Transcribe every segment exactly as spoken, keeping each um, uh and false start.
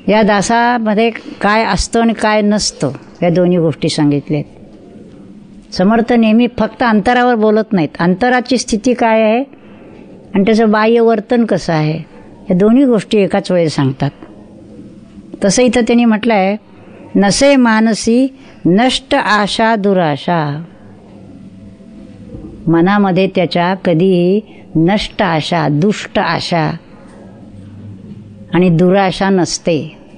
या दासामध्ये काय असतं आणि काय नसतं या दोन्ही गोष्टी सांगितल्यात. समर्थ नेहमी फक्त अंतरावर बोलत नाहीत, अंतराची स्थिती काय आहे आणि त्याचं बाह्य वर्तन कसं आहे या दोन्ही गोष्टी एकाच वेळी सांगतात. तसं इथं त्यांनी म्हटलं आहे, नसे मानसी नष्ट आशा दुराशा. मनामध्ये त्याच्या कधीही नष्ट आशा, दुष्ट आशा आणि दुराशा नसते.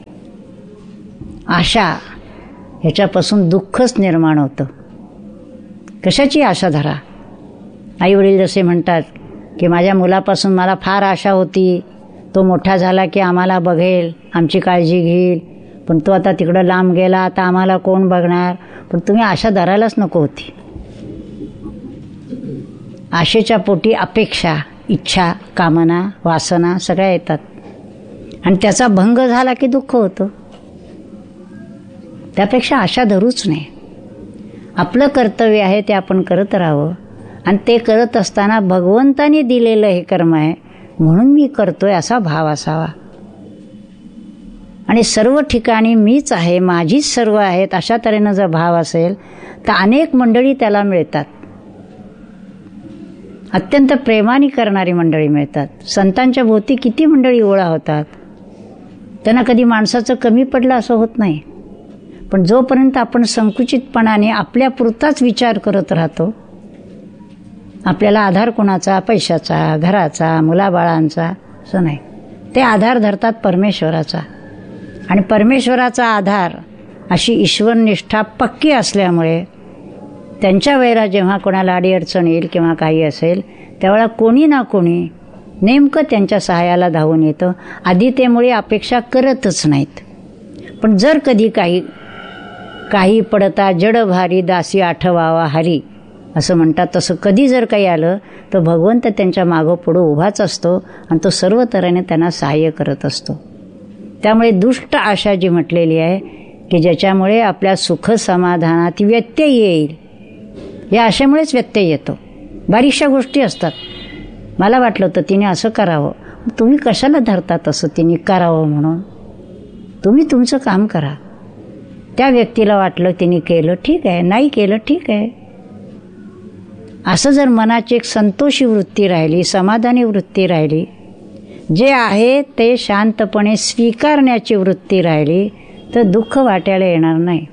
आशा ह्याच्यापासून दुःखच निर्माण होतं. कशाची आशा धरा? आईवडील जसे म्हणतात की माझ्या मुलापासून मला फार आशा होती, तो मोठा झाला की आम्हाला बघेल, आमची काळजी घेईल, पण तो आता तिकडं लांब गेला, आता आम्हाला कोण बघणार? पण तुम्ही आशा धरायलाच नको होती. आशेच्या पोटी अपेक्षा, इच्छा, कामना, वासना सगळ्या येतात आणि त्याचा भंग झाला की दुःख होतं. त्यापेक्षा आशा धरूच नाही. आपलं कर्तव्य आहे ते आपण करत राहावं आणि ते करत असताना भगवंताने दिलेलं हे कर्म आहे म्हणून मी करतोय असा भाव असावा. आणि सर्व ठिकाणी मीच आहे, माझीच सर्व आहेत अशा तऱ्हेनं जर भाव असेल तर अनेक मंडळी त्याला मिळतात. अत्यंत प्रेमाने करणारी मंडळी मिळतात. संतांच्या भोवती किती मंडळी गोळा होतात, त्यांना कधी माणसाचं कमी पडलं असं होत नाही. पण जोपर्यंत आपण संकुचितपणाने आपल्यापुरताच विचार करत राहतो, आपल्याला आधार कोणाचा? पैशाचा, घराचा, मुलाबाळांचा असं नाही. ते आधार धरतात परमेश्वराचा आणि परमेश्वराचा आधार अशी ईश्वरनिष्ठा पक्की असल्यामुळे त्यांच्या वेळेला जेव्हा कोणाला अडीअडचण येईल किंवा काही असेल त्यावेळेला कोणी ना कोणी नेमकं त्यांच्या सहाय्याला धावून येतं. आधी त्यामुळे अपेक्षा करतच नाहीत. पण जर कधी काही काही पडता जड भारी दासी आठवावा हरी असं म्हणतात, तसं कधी जर काही आलं तर भगवंत त्यांच्या मागं पुढं उभाच असतो आणि तो सर्व तऱ्हेने त्यांना सहाय्य करत असतो. त्यामुळे दुष्ट आशा जी म्हटलेली आहे की ज्याच्यामुळे आपल्या सुख समाधानात व्यत्यय येईल, या आशेमुळेच व्यत्यय येतो. बारीकशा गोष्टी असतात. मला वाटलं होतं तिने असं करावं, तुम्ही कशाला धरता तसं तिने करावं म्हणून? तुम्ही तुमचं काम करा. त्या व्यक्तीला वाटलं तिने केलं ठीक आहे, नाही केलं ठीक आहे. असं जर मनाची एक संतोषी वृत्ती राहिली, समाधानी वृत्ती राहिली, जे आहे ते शांतपणे स्वीकारण्याची वृत्ती राहिली तर दुःख वाट्याला येणार नाही.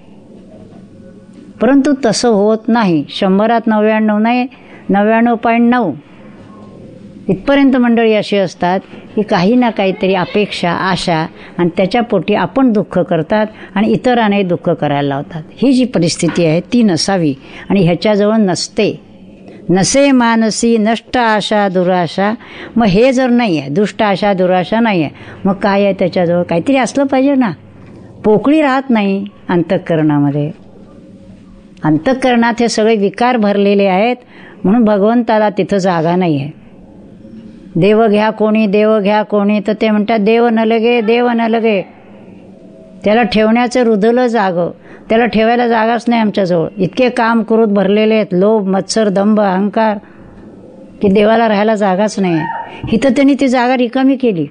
परंतु तसं होत नाही. शंभरात नव्याण्णव नाही, नव्याण्णव पॉईंट नऊ इथपर्यंत मंडळी अशी असतात की काही ना काहीतरी अपेक्षा, आशा आणि त्याच्या पोटी आपण दुःख करतात आणि इतरांनाही दुःख करायला लावतात. ही जी परिस्थिती आहे ती नसावी आणि ह्याच्याजवळ नसते. नसे मानसी नष्ट आशा दुराशा. मग हे जर नाही आहे, दुष्ट आशा दुराशा नाही आहे, मग काय आहे त्याच्याजवळ? काहीतरी असलं पाहिजे ना. पोकळी राहत नाही अंतःकरणामध्ये. अंतःकरणात हे सगळे विकार भरलेले आहेत म्हणून भगवंताला तिथं जागा नाही आहे. देव घ्या कोणी, देव घ्या कोणी, तर ते म्हणतात देव न लगे, देव न लगे. त्याला ठेवण्याचं रुदलं जागं, त्याला ठेवायला जागाच नाही आमच्याजवळ. इतके काम करूत भरलेले आहेत, लोभ, मत्सर, दंभ, अहंकार, की देवाला राहायला जागाच नाही आहे. इथं त्यांनी ती जागा रिकामी केली.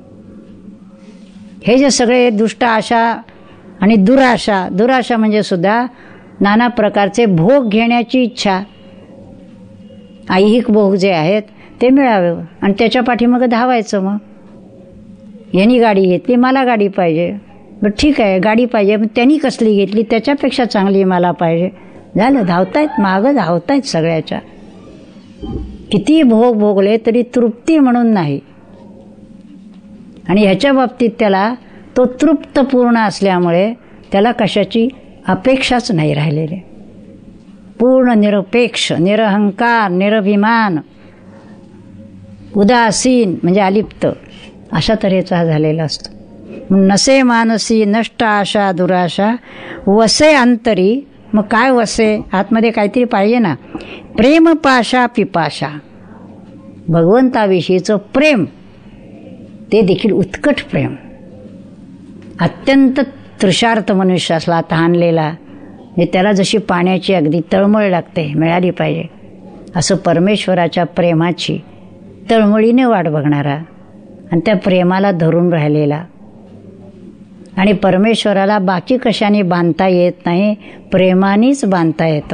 हे जे सगळे दुष्ट आशा आणि दुराशा, दुराशा म्हणजे सुद्धा नाना प्रकारचे भोग घेण्याची इच्छा, ऐहिक भोग जे आहेत ते मिळावे आणि त्याच्या पाठीमागं धावायचं. मग यांनी गाडी घेतली, मला गाडी पाहिजे, बरं ठीक आहे गाडी पाहिजे, मग त्यांनी कसली घेतली, त्याच्यापेक्षा चांगली मला पाहिजे. झालं, धावतायत मागं, धावतायत सगळ्याच्या. किती भोग भोगले तरी तृप्ती म्हणून नाही. आणि ह्याच्या बाबतीत त्याला तो तृप्त पूर्ण असल्यामुळे त्याला कशाची अपेक्षाच नाही राहिलेली. पूर्ण निरपेक्ष, निरहंकार, निरभिमान, उदासीन म्हणजे अलिप्त अशा तऱ्हेचा झालेला असतो. नसे मानसी नष्ट आशा दुराशा वसे अंतरी. मग काय वसे? आतमध्ये काहीतरी पाहिजे ना. प्रेम पाशा पिपाशा. भगवंताविषयीचं प्रेम ते देखील उत्कट प्रेम. अत्यंत तृषार्थ मनुष्य असला, तहानलेला, हे त्याला जशी पाण्याची अगदी तळमळ लागते, मिळाली पाहिजे, असं परमेश्वराच्या प्रेमाची तळमळीने वाट बघणारा आणि त्या प्रेमाला धरून राहिलेला आणि परमेश्वराला बाकी कशाने बांधता येत नाही, प्रेमानेच बांधता येतं.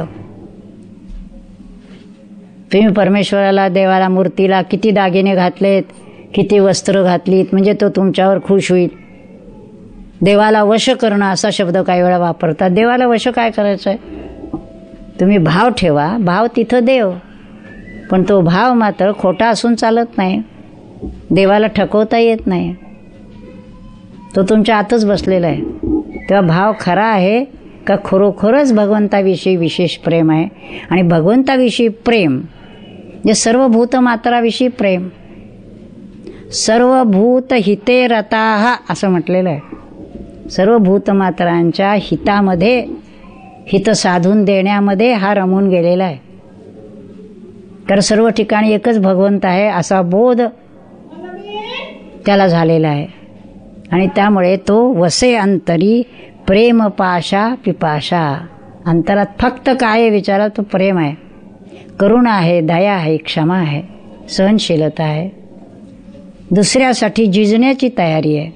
तुम्ही परमेश्वराला, देवाला, मूर्तीला किती दागिने घातलेत, किती वस्त्र घातलीत, म्हणजे तो तुमच्यावर खुश होईल. देवाला वश करणं असा शब्द काही वेळा वापरतात. देवाला वश काय करायचं आहे? तुम्ही भाव ठेवा, भाव तिथं देव. पण तो भाव मात्र खोटा असून चालत नाही. देवाला ठकवता येत नाही. तो तुमच्या आतच बसलेला आहे. तेव्हा भाव खरा आहे का खरोखरच भगवंताविषयी विशेष प्रेम आहे? आणि भगवंताविषयी प्रेम जे सर्वभूतमात्राविषयी प्रेम, सर्वभूत हिते रताः असं म्हटलेलं आहे. सर्व भूतमात्रांच्या हितामध्ये, हित साधून देण्यामध्ये हा रमून गेलेला आहे. तर सर्व ठिकाणी एकच भगवंत आहे असा बोध त्याला झालेला आहे. आणि त्यामुळे तो वसे अंतरी प्रेम पाशा पिपाशा. अंतरात फक्त काय आहे विचारा? तो प्रेम आहे, करुणा आहे, दया आहे, क्षमा आहे, सहनशीलता आहे, दुसऱ्यासाठी झिजण्याची तयारी आहे.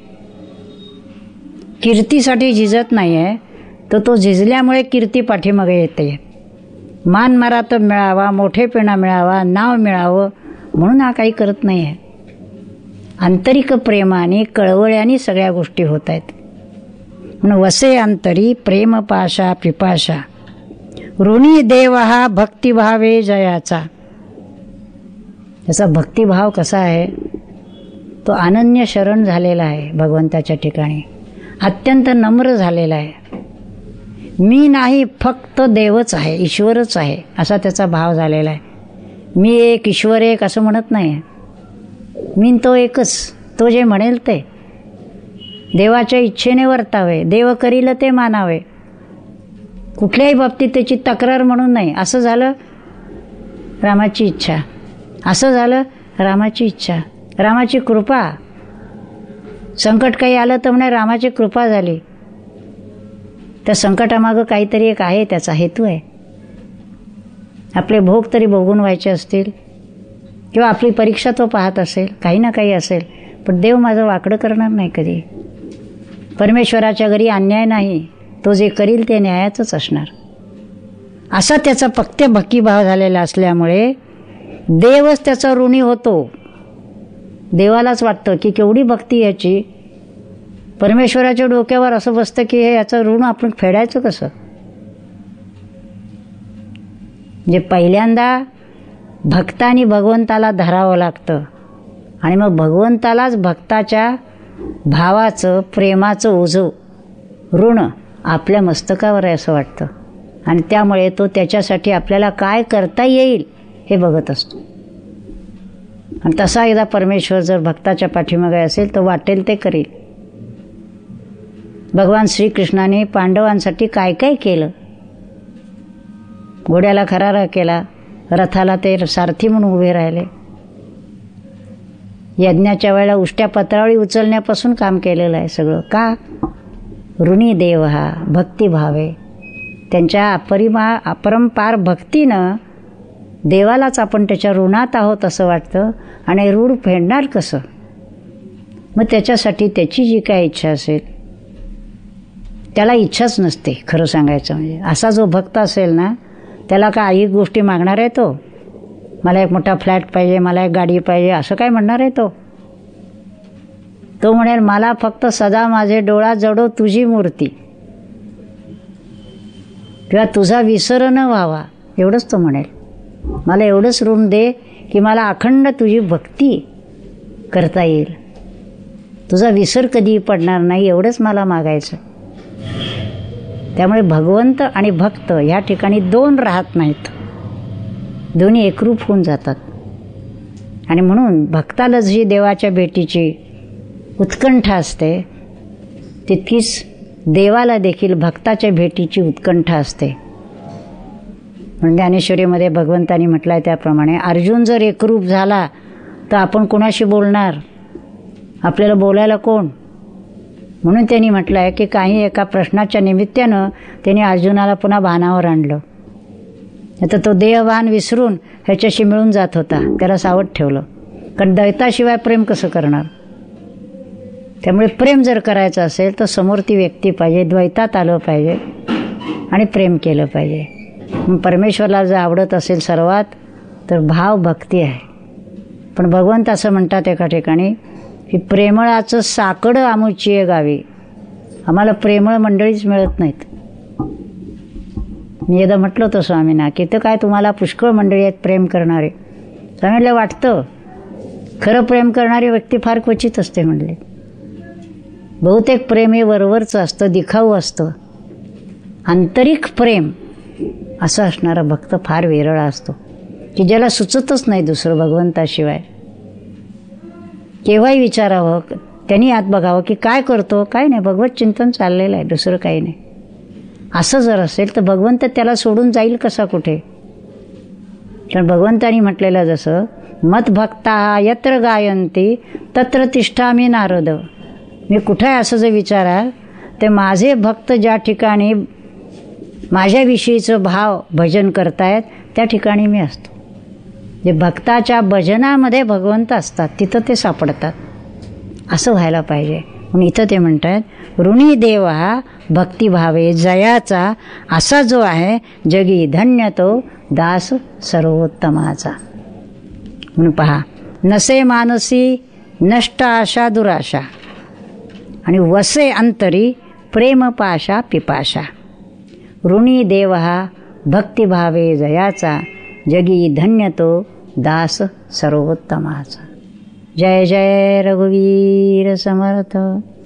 कीर्तीसाठी झिजत नाही आहे, तर तो झिजल्यामुळे कीर्ती पाठीमागे येते. मान मारात मिळावा, मोठेपणा मिळावा, नाव मिळावं म्हणून हा काही करत नाही आहे. आंतरिक प्रेमाने, कळवळ्याने सगळ्या गोष्टी होत आहेत. म्हणून वसे अंतरी प्रेम पाशा पिपाशा ऋणी देव हा भक्तिभावे जयाचा. त्याचा भक्तिभाव कसा आहे? तो अनन्य शरण झालेला आहे भगवंताच्या ठिकाणी, अत्यंत नम्र झालेला आहे. मी नाही, फक्त देवच आहे, ईश्वरच आहे असा त्याचा भाव झालेला आहे. मी एक, ईश्वर एक असं म्हणत नाही. मी तो एकच, तो जे म्हणेल ते. देवाच्या इच्छेने वर्तावे, देव करील ते मानावे. कुठल्याही बाबतीत त्याची तक्रार म्हणून नाही. असं झालं रामाची इच्छा, असं झालं रामाची इच्छा, रामाची कृपा. संकट काही आलं तर म्हणे रामाची कृपा झाली. त्या संकटामागं काहीतरी एक आहे, त्याचा हेतू आहे. आपले भोग तरी भोगून व्हायचे असतील, किंवा आपली परीक्षा तो पाहत असेल, काही ना काही असेल. पण देव माझं वाकडं करणार नाही कधी. परमेश्वराच्या घरी अन्याय नाही, तो जे करील ते न्यायाचंच असणार असा त्याचा पक्के भक्तिभाव झालेला असल्यामुळे देवच त्याचा ऋणी होतो. देवालाच वाटतं की केवढी भक्ती याची. परमेश्वराच्या डोक्यावर असं बसतं की हे याचं ऋण आपण फेडायचं कसं. म्हणजे पहिल्यांदा भक्तानी भगवंताला धरावं लागतं आणि मग भगवंतालाच भक्ताच्या भावाचं, प्रेमाचं ओझं, ऋण आपल्या मस्तकावर आहे असं वाटतं. आणि त्यामुळे तो त्याच्यासाठी आपल्याला काय करता येईल हे बघत असतो. आणि तसा एकदा परमेश्वर जर भक्ताच्या पाठीमागे असेल तर वाटेल ते करील. भगवान श्रीकृष्णाने पांडवांसाठी काय काय केलं. घोड्याला खरारा केला, रथाला ते सारथी म्हणून उभे राहिले. यज्ञाच्या वेळेला उष्ट्या पत्रावळी उचलण्यापासून काम केलेलं आहे सगळं. का? ऋणी देव हा भक्तिभावे. त्यांच्या अपरिमा अपरंपार भक्तीनं देवालाच आपण त्याच्या ऋणात आहोत असं वाटतं. आणि ऋण फेडणार कसं? मग त्याच्यासाठी त्याची जी काय इच्छा असेल, त्याला इच्छाच नसते खरं सांगायचं म्हणजे. असा जो भक्त असेल ना, त्याला काही गोष्टी मागणार आहे तो. मला एक मोठा फ्लॅट पाहिजे, मला एक गाडी पाहिजे असं काय म्हणणार आहे तो. तो म्हणेल मला फक्त सदा माझे डोळा जडो तुझी मूर्ती, किंवा तुझा विसर न व्हावा, एवढंच तो म्हणेल. मला एवढंच ऋण दे की मला अखंड तुझी भक्ती करता येईल, तुझा विसर कधी पडणार नाही, एवढंच मला मागायचं. त्यामुळे भगवंत आणि भक्त ह्या ठिकाणी दोन राहत नाहीत, दोन्ही एकरूप होऊन जातात. आणि म्हणून भक्ताला जी देवाच्या भेटीची उत्कंठा असते, तितकीच देवाला देखील भक्ताच्या भेटीची उत्कंठा असते. म्हणजे ज्ञानेश्वरीमध्ये भगवंतानी म्हटलं आहे त्याप्रमाणे, अर्जुन जर एकरूप झाला तर आपण कोणाशी बोलणार, आपल्याला बोलायला कोण. म्हणून त्यांनी म्हटलं आहे की काही एका प्रश्नाच्या निमित्तानं त्यांनी अर्जुनाला पुन्हा भानावर आणलं. आता तो देहभान विसरून ह्याच्याशी मिळून जात होता, त्याला सावध ठेवलं. कारण दैताशिवाय प्रेम कसं करणार. त्यामुळे प्रेम जर करायचं असेल तर समोर ती व्यक्ती पाहिजे, द्वैतात आलं पाहिजे आणि प्रेम केलं पाहिजे. मग परमेश्वराला जर आवडत असेल सर्वात तर भाव भक्ती आहे. पण भगवंत असं म्हणतात एका ठिकाणी की प्रेमळाचं साकडं आमुची गावी. आम्हाला प्रेमळ मंडळीच मिळत नाहीत. मी एकदा म्हटलं होतं स्वामींना की तर काय तुम्हाला पुष्कळ मंडळी आहेत प्रेम करणारे. स्वामीला वाटतं खरं प्रेम करणारी व्यक्ती फार क्वचित असते म्हणले. बहुतेक प्रेम हे वरवरचं असतं, दिखाऊ असतं. आंतरिक प्रेम असं असणारा भक्त फार विरळा असतो की ज्याला सुचतच नाही दुसरं भगवंताशिवाय. केव्हाही विचारावं, त्यांनी आत बघावं की काय करतो, काय नाही, भगवत चिंतन चाललेलं आहे, दुसरं काही नाही. असं जर असेल तर भगवंत त्याला सोडून जाईल कसा कुठे. कारण भगवंतानी म्हटलेलं जसं मत-भक्ता यत्र गायन्ति तत्र तिष्ठामि नारद. मी कुठे आहे असं जर विचारा ते माझे भक्त ज्या ठिकाणी माझ्याविषयीचं भाव भजन करतायत त्या ठिकाणी मी असतो. जे भक्ताच्या भजनामध्ये भगवंत असतात तिथं ते सापडतात. असं व्हायला पाहिजे. म्हणून इथं ते म्हणतात ऋणी देव हा भक्तिभावे जयाचा, असा जो आहे जगी धन्य तो दास सर्वोत्तमाचा. म्हणून पहा, नसे मानसी नष्ट आशा दुराशा आणि वसे अंतरी प्रेमपाशा पिपाशा. ऋणी देव हा भक्तिभावे जयाचा, जगी धन्य तो दास सर्वोत्तमाचा. जय जय रघुवीर समर्थ.